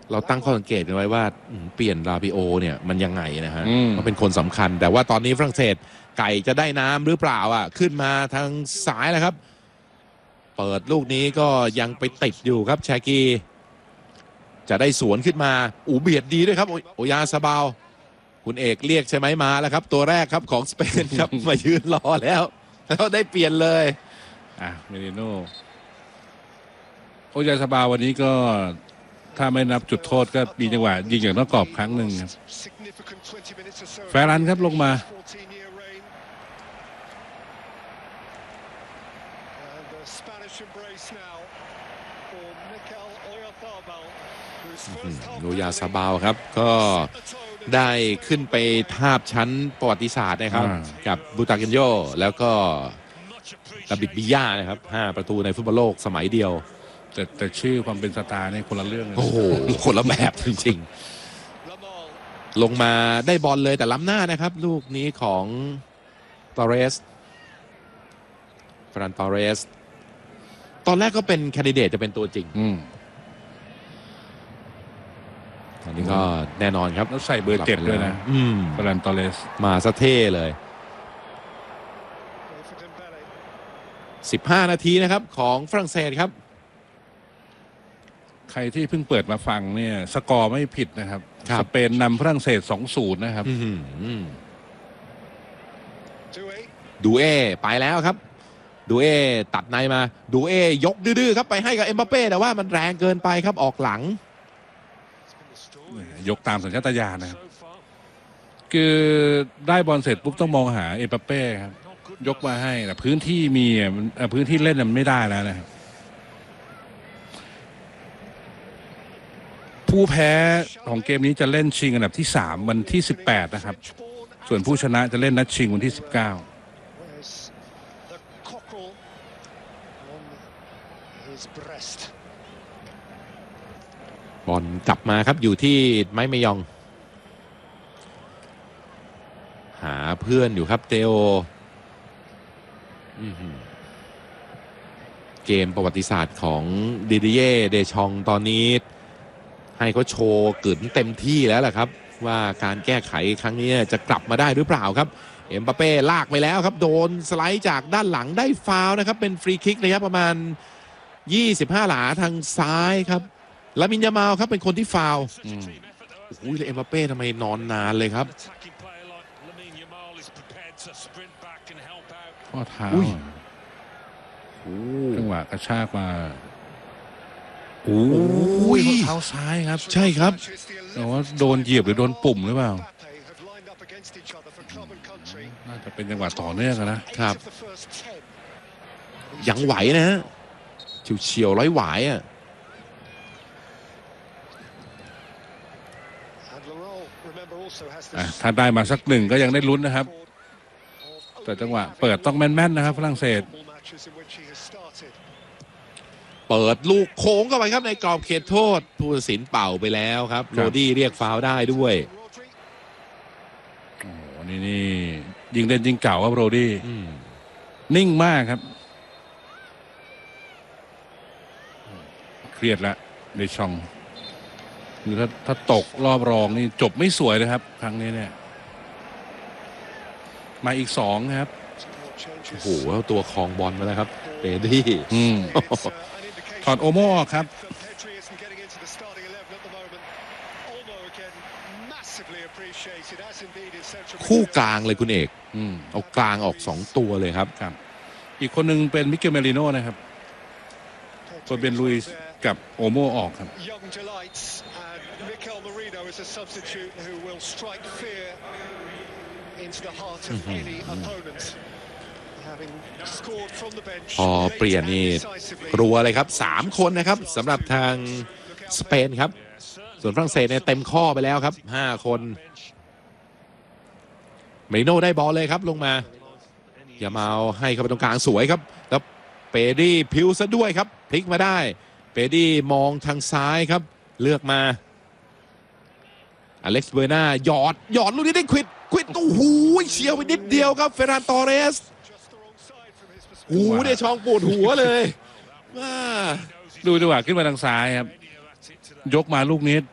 เราตั้งข้อสังเกตกันไว้ว่าเปลี่ยนราบิโอเนี่ยมันยังไงนะฮะมันเป็นคนสำคัญแต่ว่าตอนนี้ฝรั่งเศสไก่จะได้น้ำหรือเปล่าอ่ะขึ้นมาทางซ้ายแล้วครับเปิดลูกนี้ก็ยังไปติดอยู่ครับแชกีจะได้สวนขึ้นมาเบียดดีด้วยครับโอยาซาบาวคุณเอกเรียกใช่ไหมมาแล้วครับตัวแรกครับของสเปนครับ มายืนรอแล้วได้เปลี่ยนเลยเมริโนโอยาซาบาววันนี้ก็ถ้าไม่นับจุดโทษก็มีจังหวะยิงอย่างนอกกรอบครั้งหนึ่งครับแฟรันครับลงมาโอยาซาบาวครับก็ได้ขึ้นไปทาบชั้นประวัติศาสตร์นะครับกับบูตาเกนโยแล้วก็ดาบิดบิย่านะครับ5 ประตูในฟุตบอลโลกสมัยเดียวแต่ชื่อความเป็นสตาร์นี่คนละเรื่องเลยโอ้โหคนละแบบจริงๆลงมาได้บอลเลยแต่ล้ำหน้านะครับลูกนี้ของตอเรสฟรานตอเรสตอนแรกก็เป็นแคนดิเดตจะเป็นตัวจริงตอนนี้ก็แน่นอนครับแล้วใส่เบอร์7ด้วยนะฟรานตอเรสมาซะเท่เลย15 นาทีนะครับของฝรั่งเศสครับใครที่เพิ่งเปิดมาฟังเนี่ยสกอร์ไม่ผิดนะครับสเปนนำฝรั่งเศส 2-0 นะครับดูเอไปแล้วครับดูเอตัดในมาดูเอยกดื้อๆครับไปให้กับเอ็มบัปเป้แต่ว่ามันแรงเกินไปครับออกหลังยกตามสัญชาตญาณนะครับคือได้บอลเสร็จปุ๊บต้องมองหาเอ็มบัปเป้ครับยกมาให้แต่พื้นที่มีพื้นที่เล่นมันไม่ได้แล้วนะครับผู้แพ้ของเกมนี้จะเล่นชิงอันดับที่3วันที่18นะครับส่วนผู้ชนะจะเล่นนัดชิงวันที่19 บอลกลับมาครับอยู่ที่ไม้เมยองหาเพื่อนอยู่ครับเตโอเกมประวัติศาสตร์ของดิดิเย่เดชองตอนนี้ให้เขาโชว์กึ่นเต็มที่แล้วแหละครับว่าการแก้ไขครั้งนี้จะกลับมาได้หรือเปล่าครับเอ็มบัปเป้ลากไปแล้วครับโดนสไลด์จากด้านหลังได้ฟาวล์นะครับเป็นฟรีคิกนะครับประมาณ25 หลาทางซ้ายครับลามินยามาลครับเป็นคนที่ฟาวล์เอ็มบัปเป้ทำไมนอนนานเลยครับข้อเท้าจังหวะกระชากมาเท้าซ้ายครับใช่ครับแต่ว่าโดนเหยียบหรือโดนปุ่มหรือเปล่าน่าจะเป็นจังหวะต่อเนื่องนะครับยังไหวนะฮะเฉียวร้อยหวายอ่ะถ้าได้มาสัก1ก็ยังได้ลุ้นนะครับแต่จังหวะเปิดต้องแม่นๆนะครับฝรั่งเศสเปิดลูกโค้งเข้าไปครับในกรอบเขตโทษผู้ตัดสินเป่าไปแล้วครับโรดี้เรียกฟาวล์ได้ด้วยนี่ยิงเล่นยิงเก่าครับโรดี้นิ่งมากครับเครียดละในช่องคือถ้าตกรอบรองนี่จบไม่สวยเลยครับครั้งนี้เนี่ยมาอีก2ครับโอ้โหตัวคลองบอลมาแล้วครับเปดี้ถอดโอโม่ครับคู่กลางเลยคุณเอกเอากลางออก2ตัวเลยครับอีกคนหนึ่งเป็นมิเกลเมริโน่นะครับตัวเป็นลุยส์กับโอโมออกครับพอเปลี่ยนนี่กลัวเลยครับ3 คนนะครับสำหรับทางสเปนครับส่วนฝรั่งเศสเนี่ยเต็มข้อไปแล้วครับ5 คนเมริโน่ได้บอลเลยครับลงมาอย่ามาให้เข้าไปตรงกลางสวยครับแล้วเปดี้พิวซะด้วยครับพลิกมาได้เปดี้มองทางซ้ายครับเลือกมาอเล็กซ์เบอร์นาหยอดลูกนี้ได้ควิดโอ้โหเฉียวไปนิดเดียวครับเฟรานตอเรสเดชองปวดหัวเลยดูจังหวะขึ้นมาทางซ้ายครับยกมาลูกนี้